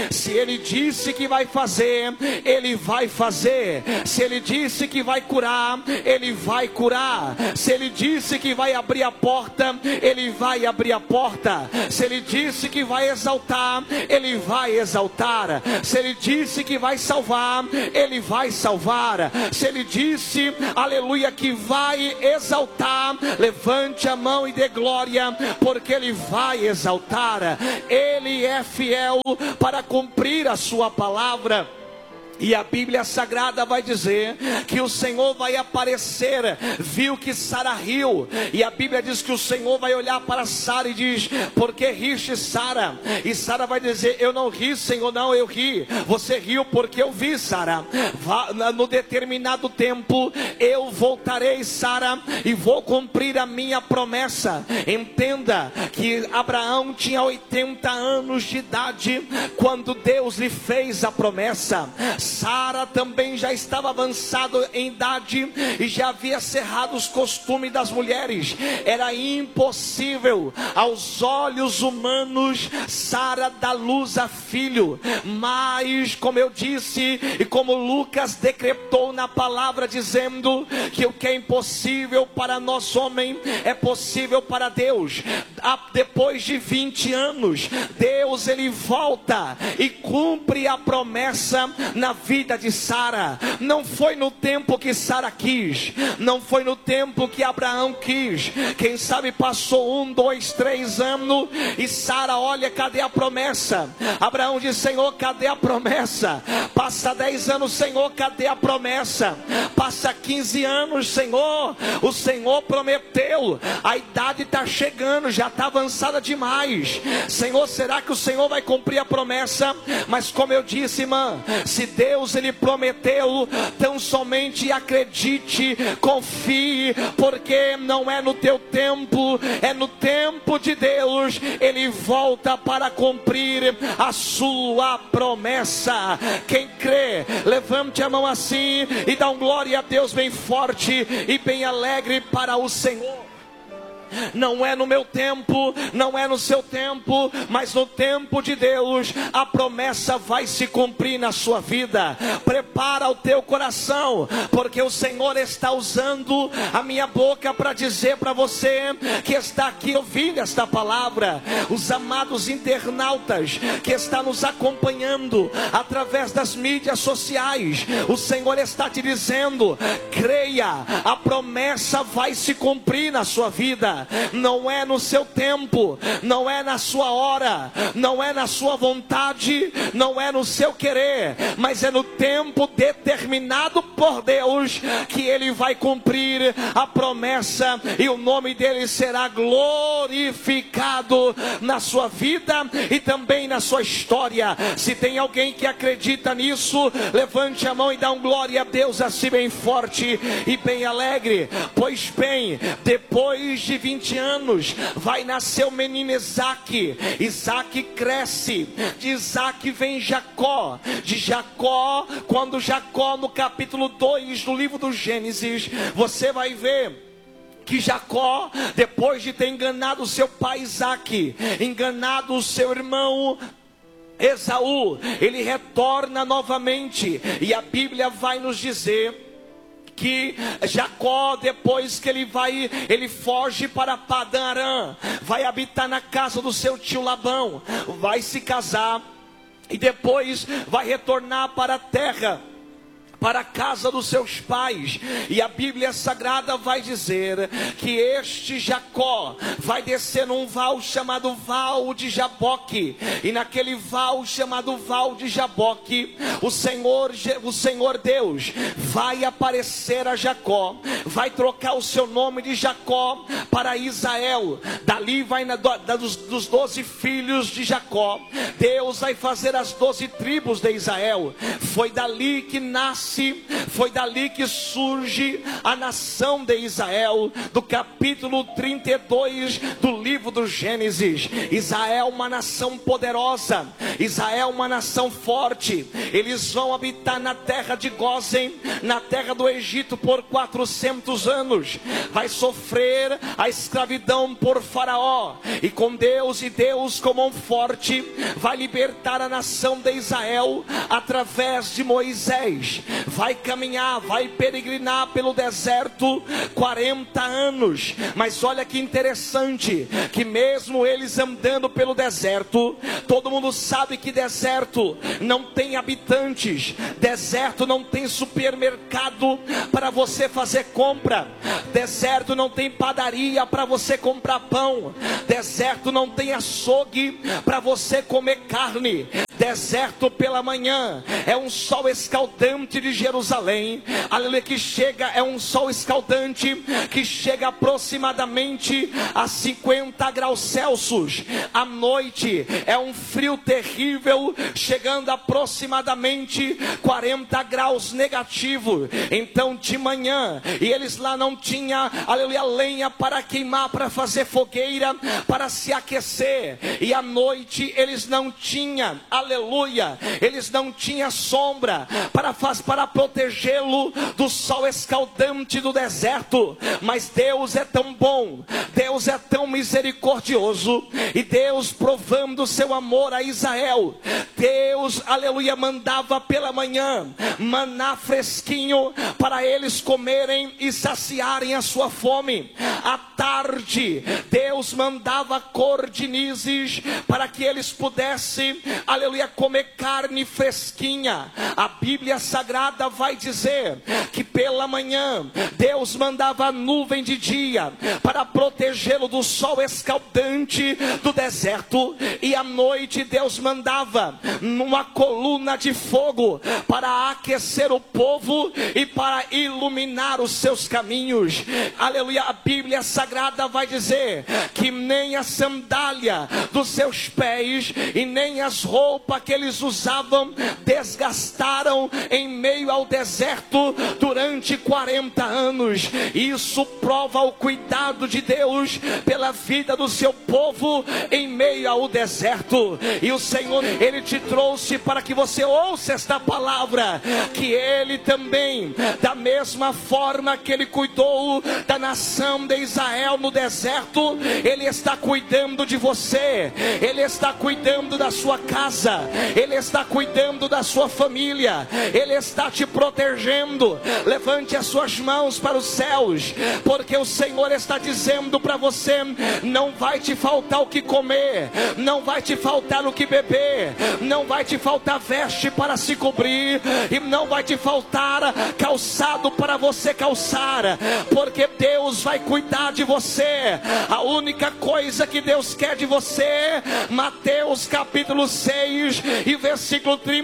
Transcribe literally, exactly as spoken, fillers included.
Se Ele disse que vai fazer, Ele vai fazer. Se Ele disse que vai curar, Ele vai curar. Se Ele disse que vai abrir a porta, Ele vai abrir a porta. Se Ele disse que vai exaltar, Ele vai exaltar. Se Ele disse que vai salvar, Ele vai salvar. Se Ele disse, aleluia, que vai exaltar, levante a mão e dê glória, porque Ele vai exaltar. Ele é fiel para cumprir a sua palavra. E a Bíblia Sagrada vai dizer que o Senhor vai aparecer. Viu que Sara riu, e a Bíblia diz que o Senhor vai olhar para Sara e diz: por que riste, Sara? E Sara vai dizer: eu não ri, Senhor, não, eu ri. Você riu porque eu vi, Sara. No determinado tempo eu voltarei, Sara, e vou cumprir a minha promessa. Entenda que Abraão tinha oitenta anos de idade quando Deus lhe fez a promessa. Sara também já estava avançado em idade e já havia cerrado os costumes das mulheres. Era impossível aos olhos humanos Sara dar luz a filho. Mas, como eu disse, e como Lucas decretou na palavra, dizendo que o que é impossível para nós homens é possível para Deus. Depois de vinte anos, Deus ele volta e cumpre a promessa na vida de Sara. Não foi no tempo que Sara quis, não foi no tempo que Abraão quis. Quem sabe passou um, dois, três anos e Sara, olha, cadê a promessa? Abraão diz: Senhor, cadê a promessa? Passa dez anos, Senhor, cadê a promessa? Passa quinze anos, Senhor, o Senhor prometeu, a idade está chegando, já está avançada demais. Senhor, será que o Senhor vai cumprir a promessa? Mas como eu disse, irmã, se Deus ele prometeu, tão somente acredite, confie, porque não é no teu tempo, é no tempo de Deus. Ele volta para cumprir a sua promessa. Quem crê, levante a mão assim e dá um glória a Deus bem forte e bem alegre para o Senhor. Não é no meu tempo, não é no seu tempo, mas no tempo de Deus a promessa vai se cumprir na sua vida. Prepara o teu coração, porque o Senhor está usando a minha boca para dizer para você que está aqui ouvindo esta palavra, os amados internautas que estão nos acompanhando através das mídias sociais. O Senhor está te dizendo: creia, a promessa vai se cumprir na sua vida. Não é no seu tempo, não é na sua hora, não é na sua vontade, não é no seu querer, mas é no tempo determinado por Deus que Ele vai cumprir a promessa, e o nome dele será glorificado na sua vida e também na sua história. Se tem alguém que acredita nisso, levante a mão e dá um glória a Deus assim bem forte e bem alegre. Pois bem, depois de vinte anos vai nascer o menino Isaque. Isaque cresce, de Isaque vem Jacó, de Jacó, quando Jacó, no capítulo dois do livro do Gênesis, você vai ver que Jacó, depois de ter enganado seu pai Isaque, enganado o seu irmão Esaú, ele retorna novamente, e a Bíblia vai nos dizer que Jacó, depois que ele vai, ele foge para Padã Arã, vai habitar na casa do seu tio Labão, vai se casar e depois vai retornar para a terra, para a casa dos seus pais. E a Bíblia Sagrada vai dizer que este Jacó vai descer num val chamado Val de Jaboque, e naquele val chamado Val de Jaboque, o Senhor, o Senhor Deus vai aparecer a Jacó, vai trocar o seu nome de Jacó para Israel. Dali vai na, da, dos, dos doze filhos de Jacó, Deus vai fazer as doze tribos de Israel. Foi dali que nasce Foi dali que surge a nação de Israel, do capítulo trinta e dois do livro do Gênesis. Israel, uma nação poderosa, Israel, uma nação forte. Eles vão habitar na terra de Gósen, na terra do Egito, por quatrocentos anos. Vai sofrer a escravidão por Faraó, e com Deus, e Deus como um forte vai libertar a nação de Israel através de Moisés. Vai caminhar, vai peregrinar pelo deserto quarenta anos. Mas olha que interessante, que mesmo eles andando pelo deserto, todo mundo sabe que deserto não tem habitantes, deserto não tem supermercado para você fazer compra, deserto não tem padaria para você comprar pão, deserto não tem açougue para você comer carne. Deserto pela manhã é um sol escaldante de Jerusalém, aleluia, que chega, é um sol escaldante que chega aproximadamente a cinquenta graus Celsius. À noite é um frio terrível, chegando aproximadamente quarenta graus negativo. Então de manhã, e eles lá não tinham, aleluia, lenha para queimar, para fazer fogueira, para se aquecer. E à noite eles não tinham, aleluia, eles não tinham sombra para, para protegê-lo do sol escaldante do deserto. Mas Deus é tão bom, Deus é tão misericordioso, e Deus, provando seu amor a Israel, Deus, aleluia, mandava pela manhã maná fresquinho para eles comerem e saciarem a sua fome. À tarde, Deus mandava cordinizes para que eles pudessem, aleluia, comer carne fresquinha. A Bíblia Sagrada vai dizer que pela manhã Deus mandava nuvem de dia para protegê-lo do sol escaldante do deserto, e à noite Deus mandava uma coluna de fogo para aquecer o povo e para iluminar os seus caminhos. Aleluia. A Bíblia Sagrada vai dizer que nem a sandália dos seus pés e nem as roupas que eles usavam desgastaram em meio ao deserto durante quarenta anos. Isso prova o cuidado de Deus pela vida do seu povo em meio ao deserto. E o Senhor, Ele te trouxe para que você ouça esta palavra, que Ele também, da mesma forma que Ele cuidou da nação de Israel no deserto, Ele está cuidando de você, Ele está cuidando da sua casa, Ele está cuidando da sua família, Ele está te protegendo. Levante as suas mãos para os céus, porque o Senhor está dizendo para você: não vai te faltar o que comer, não vai te faltar o que beber, não vai te faltar veste para se cobrir, e não vai te faltar calçado para você calçar, porque Deus vai cuidar de você. A única coisa que Deus quer de você, Mateus capítulo seis e versículo trinta,